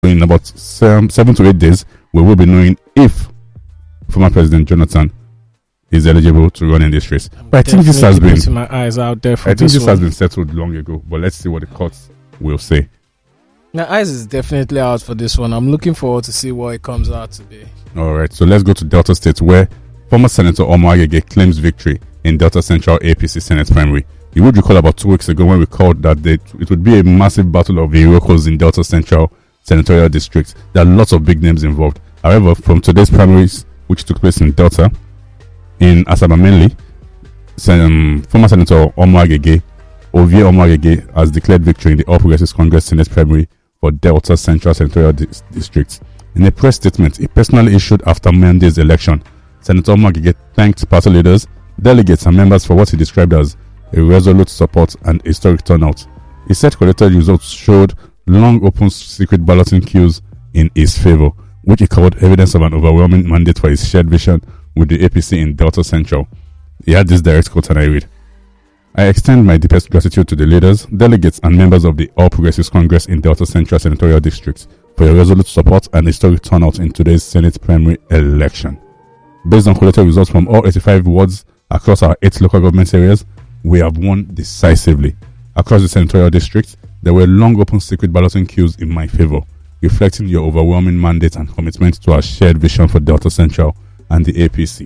in about 7 to 8 days, we will be knowing if former President Jonathan is eligible to run in this race. But I think this has been putting my eyes out there for I think this one. has been settled long ago. But let's see what the courts will say. My eyes is definitely out for this one. I'm looking forward to see what it comes out to be. All right, so let's go to Delta State, where former Senator Omar Agege claims victory in Delta Central APC Senate primary. You would recall about 2 weeks ago when we called that it would be a massive battle of Iroquois in Delta Central Senatorial District. There are lots of big names involved. However, from today's primaries, which took place in Delta, in Asaba mainly, former Senator Omar Agege, Ovie Omar Agege, has declared victory in the All Progressives Congress Senate primary for Delta Central Senatorial District. In a press statement he personally issued after Monday's election, Senator Omar Agege thanked party leaders, delegates and members for what he described as a resolute support and historic turnout. He said collected results showed long open secret balloting queues in his favor, which he called evidence of an overwhelming mandate for his shared vision with the APC in Delta Central. He had this direct quote, and I read, "I extend my deepest gratitude to the leaders, delegates and members of the All Progressives Congress in Delta Central Senatorial District for your resolute support and historic turnout in today's Senate primary election. Based on collected results from all 85 wards across our 8 local government areas, we have won decisively. Across the Senatorial District, there were long open secret balloting queues in my favor, reflecting your overwhelming mandate and commitment to our shared vision for Delta Central and the APC.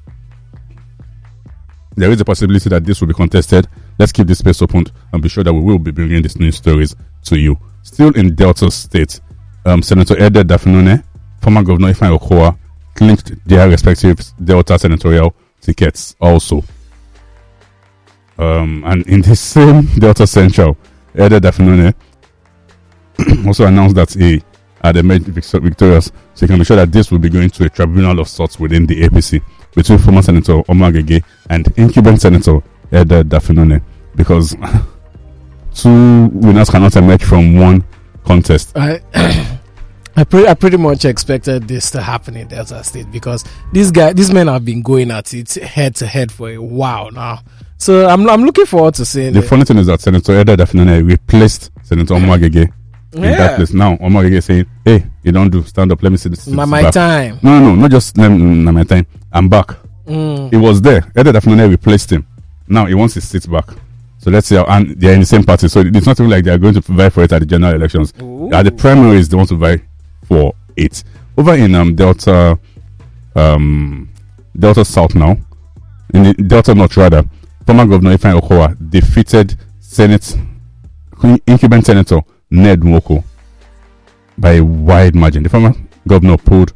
There is a possibility that this will be contested. Let's keep this space open and be sure that we will be bringing these news stories to you." Still in Delta State, Senator Ede Dafinone, former Governor Ifeanyi Okowa, clinched their respective Delta senatorial tickets also. And in the same Delta Central, Ede Dafinone also announced that he had emerged victorious, so you can be sure that this will be going to a tribunal of sorts within the APC between former Senator Omar Agege and incumbent Senator Ede Dafinone, because 2 winners cannot emerge from one contest. I pretty much expected this to happen in Delta State because these men have been going at it head to head for a while now. So I'm looking forward to seeing The funny thing is that Senator Ede Dafinone replaced Senator Omar Agege in that place. Now Omar Agege is saying, "Hey, you don't do stand up. Let me see this. My time." No, not just my time. I'm back. He was there. Ede Dafinone replaced him. Now he wants his seat back. So let's see how, and they're in the same party. So it's not even like they're going to vie for it at the general elections. Ooh. At the primaries, they want to vie for it. Over in Delta South now, in the Delta North rather, former Governor Ifeanyi Okowa defeated incumbent Senator Ned Nwoko by a wide margin. The former governor pulled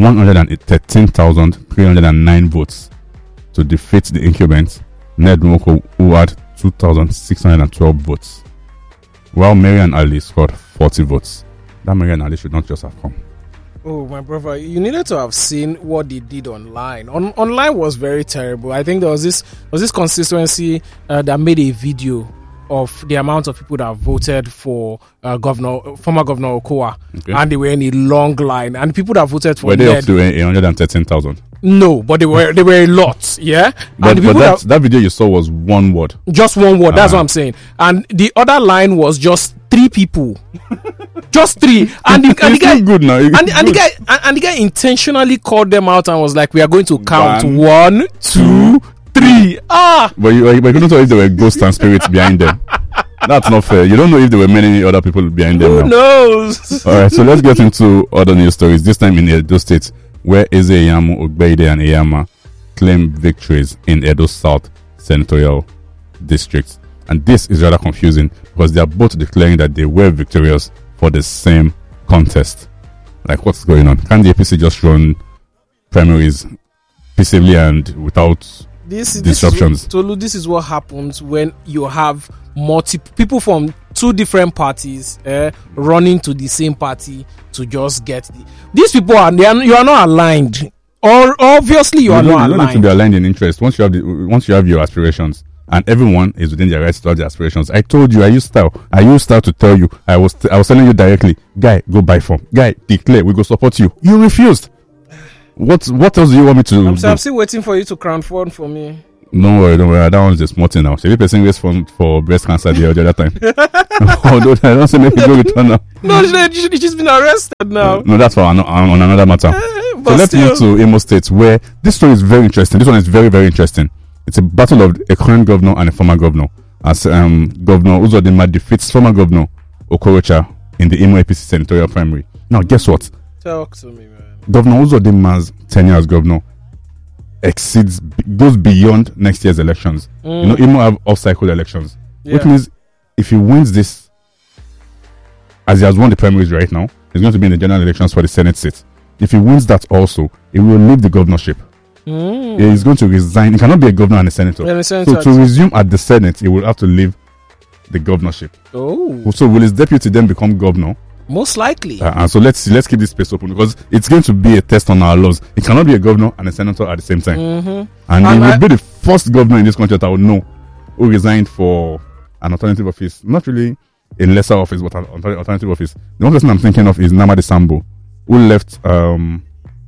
113,309 votes to defeat the incumbent Ned Nwoko, who had 2,612 votes, while Marian Ali scored 40 votes. That Marian Ali should not just have come. Oh, my brother, you needed to have seen what they did online. Online was very terrible. I think there was this constituency that made a video of the amount of people that voted for former Governor Okowa, okay. And they were in a long line. And people that voted for were they up to 113,000? No, but they were a lot. Yeah, but that video you saw was one word. Just one word. That's what I'm saying. And the other line was just 3 people. Just 3. And the guy good now. And the guy intentionally called them out and was like, "We are going to count 1, 2, 3." But you couldn't tell if there were ghosts and spirits behind them. That's not fair. You don't know if there were many other people behind them. Who knows? All right, so let's get into other news stories. This time in Edo State, where Eze Iyamu, Ogbeide and Iyama claim victories in Edo South Senatorial District. And this is rather confusing because they are both declaring that they were victorious for the same contest. Like, what's going on? Can the APC just run primaries peaceably and without disruptions? This is what happens when you have multiple people from 2 different parties running to the same party to just get these people you are not aligned. Or obviously you are not aligned. You don't need to be aligned in interest once you have your aspirations. And everyone is within their rights to have their aspirations. I told you, I used style to tell you. I was telling you directly, guy, go buy form. Guy, declare, we go support you. You refused. What else do you want me to do? I'm still waiting for you to crown for me. Don't worry. That one's a small thing now. Should be person raised for breast cancer the other time? Although I don't say maybe go return now. No, she's been arrested now. No, that's on another matter. So let's move to Imo State, where this story is very interesting. This one is very, very interesting. It's a battle of a current governor and a former governor. As Governor Uzodinma defeats former governor Okorocha in the Imo APC senatorial primary. Now, guess what? Talk to me, man. Governor Uzodinma's tenure as governor goes beyond next year's elections. You know, Imo have off-cycle elections, which means if he wins this, as he has won the primaries right now, he's going to be in the general elections for the Senate seat. If he wins that also, he will leave the governorship. He's going to resign. He cannot be a governor and a senator. So to resume at the Senate, he will have to leave the governorship. Oh. So will his deputy then become governor? Most likely. And so let's keep this space open, because it's going to be a test on our laws. He cannot be a governor and a senator at the same time. And he will be the first governor in this country that I would know who resigned for an alternative office. Not really a lesser office, but an alternative office. The one person I'm thinking of is Namadi Sambo, who left the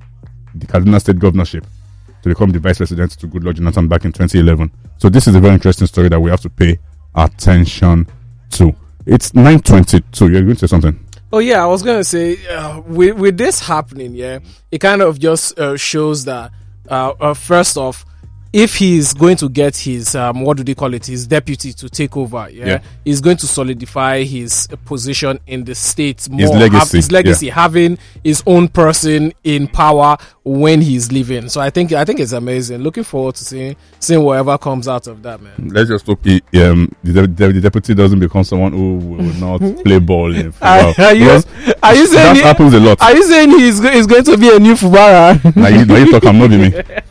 Kaduna State governorship to become the vice president to Goodluck Jonathan back in 2011. So this is a very interesting story that we have to pay attention to. It's 9:22. You're going to say something? Oh yeah, I was gonna say with this happening, it kind of just shows that first off, if he's going to get his what do they call it, his deputy to take over, he's going to solidify his position in the state more, his legacy, having his own person in power when he's leaving. So I think it's amazing. Looking forward to seeing whatever comes out of that, man. Let's just hope the deputy doesn't become someone who will not play ball in football. Are you saying that happens a lot? Are you saying he's going to be a new footballer? Now you talk, I'm not be me.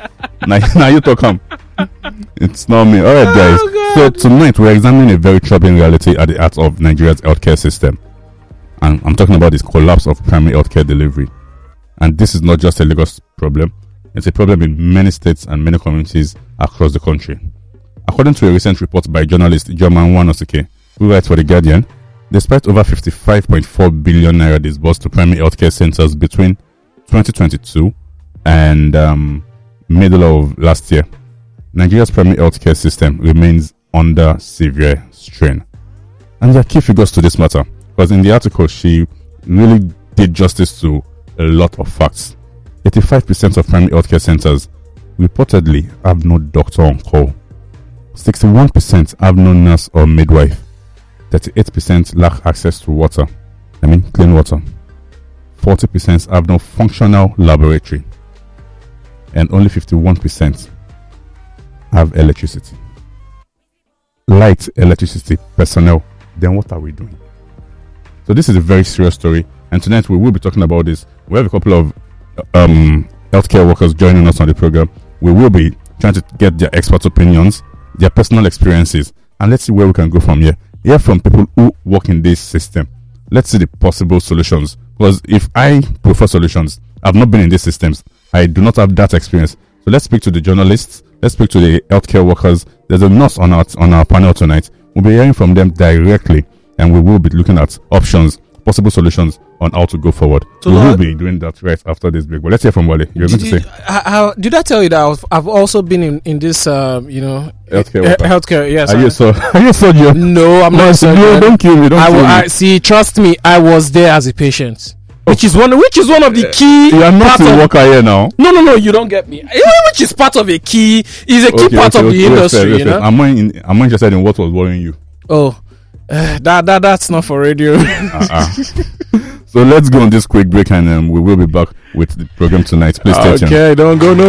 Now you talk. It's not me. Alright, guys. So tonight we're examining a very troubling reality at the heart of Nigeria's healthcare system. And I'm talking about this collapse of primary healthcare delivery. And this is not just a Lagos problem. It's a problem in many states and many communities across the country. According to a recent report by journalist Joman Wanosike, who writes for The Guardian, despite over 55.4 billion naira disbursed to primary healthcare centers between 2022 and middle of last year, Nigeria's primary healthcare system remains under severe strain. And there are key figures to this matter, because in the article she really did justice to a lot of facts. 85% of primary healthcare centers reportedly have no doctor on call. 61% have no nurse or midwife. 38% lack access to water, clean water. 40% have no functional laboratory. And only 51% have electricity. Light, electricity, personnel. Then what are we doing? So this is a very serious story, and tonight we will be talking about this. We have a couple of healthcare workers joining us on the program. We will be trying to get their expert opinions, their personal experiences, and let's see where we can go from here. Hear from people who work in this system. Let's see the possible solutions. Because if I prefer solutions, I've not been in these systems. I do not have that experience. So let's speak to the journalists. Let's speak to the healthcare workers. There's a nurse on our panel tonight. We'll be hearing from them directly, and we will be looking at options, possible solutions on how to go forward. So we will be doing that right after this break. But let's hear from Wale. You're going to say? Did I tell you that I've also been in this, healthcare? Yes. Are you a surgeon? No, I'm not a surgeon. No, don't kill me. See, trust me, I was there as a patient. Which is one of the key. You are not a worker here now. No, you don't get me. Which is part of a key. Is a key part of the industry. You know? I'm more interested in what was worrying you. Oh, that's not for radio. So let's go on this quick break, and we will be back with the program tonight. Please stay tuned. Okay, don't go no.